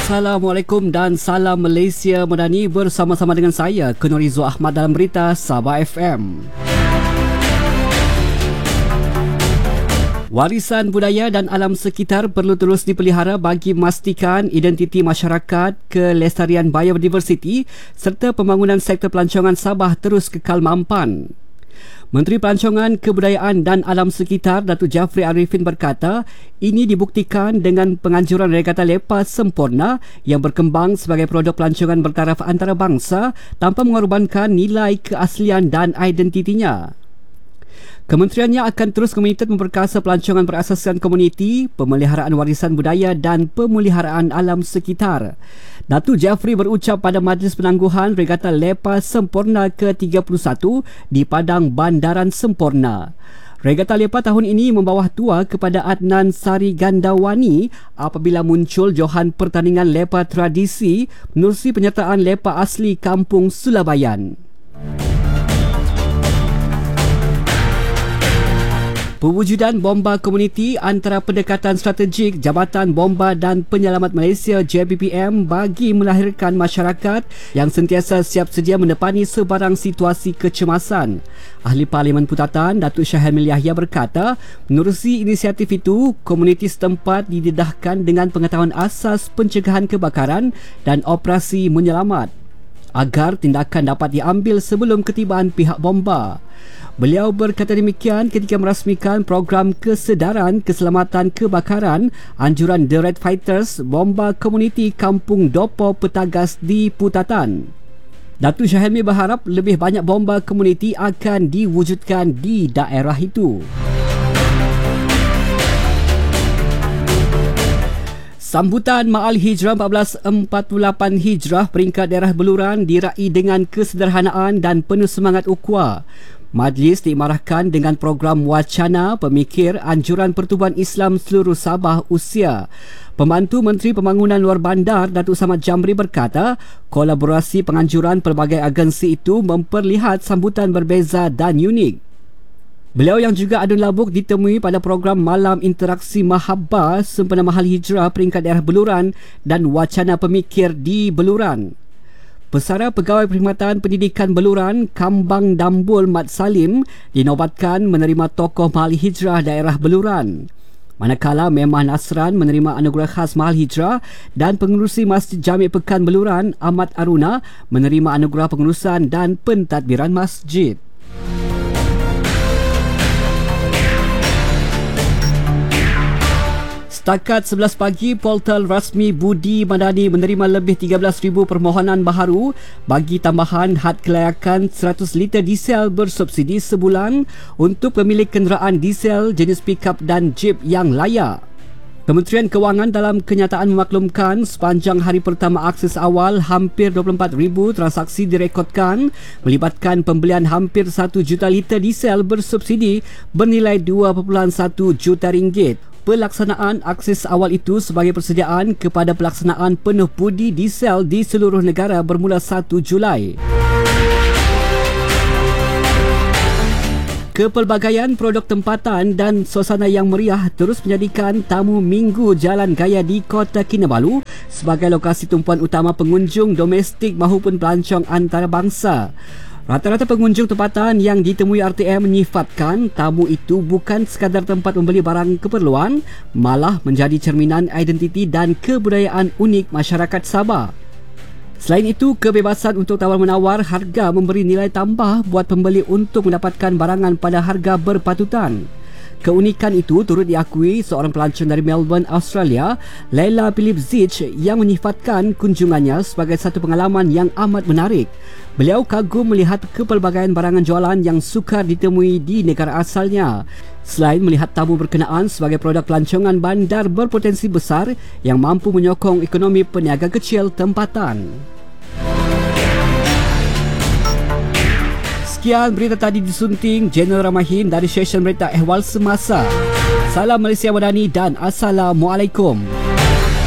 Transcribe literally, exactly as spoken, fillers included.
Assalamualaikum dan salam Malaysia Madani, bersama-sama dengan saya Kenorizo Ahmad dalam berita Sabah F M. Warisan budaya dan alam sekitar perlu terus dipelihara bagi memastikan identiti masyarakat, kelestarian biodiversiti serta pembangunan sektor pelancongan Sabah terus kekal mampan. Menteri Pelancongan, Kebudayaan dan Alam Sekitar Datuk Jafri Arifin berkata, ini dibuktikan dengan penganjuran Regata Lepa sempurna yang berkembang sebagai produk pelancongan bertaraf antarabangsa tanpa mengorbankan nilai keaslian dan identitinya. Kementeriannya akan terus komited memperkasa pelancongan berasaskan komuniti, pemeliharaan warisan budaya dan pemeliharaan alam sekitar. Datuk Jafri berucap pada Majlis Penangguhan Regata Lepa Sempurna ke tiga puluh satu di Padang Bandaran Semporna. Regata Lepa tahun ini membawah tua kepada Adnan Sari Gandawani apabila muncul johan pertandingan lepa tradisi menerusi penyertaan lepa asli Kampung Sulabayan. Pewujudan bomba komuniti antara pendekatan strategik Jabatan Bomba dan Penyelamat Malaysia J B P M bagi melahirkan masyarakat yang sentiasa siap sedia menepani sebarang situasi kecemasan. Ahli Parlimen Putatan Datuk Shah Hamil Yahya berkata, menerusi inisiatif itu, komuniti setempat didedahkan dengan pengetahuan asas pencegahan kebakaran dan operasi menyelamat agar tindakan dapat diambil sebelum ketibaan pihak bomba. Beliau berkata demikian ketika merasmikan program kesedaran keselamatan kebakaran anjuran The Red Fighters Bomba Komuniti Kampung Dopo Petagas di Putatan. Datuk Syahimi berharap lebih banyak bomba komuniti akan diwujudkan di daerah itu. Sambutan Ma'al Hijrah seribu empat ratus empat puluh lapan Hijrah peringkat daerah Beluran diraih dengan kesederhanaan dan penuh semangat ukhuwah. Majlis diimarahkan dengan program wacana pemikir anjuran Pertubuhan Islam seluruh Sabah Usia. Pembantu Menteri Pembangunan Luar Bandar Datuk Samad Jamri berkata, kolaborasi penganjuran pelbagai agensi itu memperlihat sambutan berbeza dan unik. Beliau yang juga adun labuk ditemui pada program Malam Interaksi Mahabbah sempena Mahal Hijrah peringkat daerah Beluran dan wacana pemikir di Beluran. Pesara Pegawai Perkhidmatan Pendidikan Beluran, Kambang Dambul Mat Salim, dinobatkan menerima tokoh Mahal Hijrah daerah Beluran. Manakala Memah Nasran menerima anugerah khas Mahal Hijrah dan pengurusi Masjid Jami' Pekan Beluran, Ahmad Aruna, menerima anugerah pengurusan dan pentadbiran masjid. Setakat sebelas pagi, portal rasmi Budi Madani menerima lebih tiga belas ribu permohonan baharu bagi tambahan had kelayakan seratus liter diesel bersubsidi sebulan untuk pemilik kenderaan diesel jenis pickup dan jeep yang layak. Kementerian Kewangan dalam kenyataan memaklumkan sepanjang hari pertama akses awal hampir dua puluh empat ribu transaksi direkodkan melibatkan pembelian hampir satu juta liter diesel bersubsidi bernilai dua perpuluhan satu juta ringgit. Pelaksanaan akses awal itu sebagai persediaan kepada pelaksanaan penuh budi diesel di seluruh negara bermula satu Julai. Kepelbagaian produk tempatan dan suasana yang meriah terus menjadikan Tamu Minggu Jalan Gaya di Kota Kinabalu sebagai lokasi tumpuan utama pengunjung domestik maupun pelancong antarabangsa. Rata-rata pengunjung tempatan yang ditemui R T M menyifatkan tamu itu bukan sekadar tempat membeli barang keperluan, malah menjadi cerminan identiti dan kebudayaan unik masyarakat Sabah. Selain itu, kebebasan untuk tawar-menawar harga memberi nilai tambah buat pembeli untuk mendapatkan barangan pada harga berpatutan. Keunikan itu turut diakui seorang pelancong dari Melbourne, Australia, Laila Philip Zich, yang menyifatkan kunjungannya sebagai satu pengalaman yang amat menarik. Beliau kagum melihat kepelbagaian barangan jualan yang sukar ditemui di negara asalnya. Selain melihat tamu berkenaan sebagai produk pelancongan bandar berpotensi besar yang mampu menyokong ekonomi peniaga kecil tempatan. Sekian berita tadi disunting Jeneral Ramahin dari stesen berita Ehwal Semasa. Salam Malaysia Madani dan Assalamualaikum.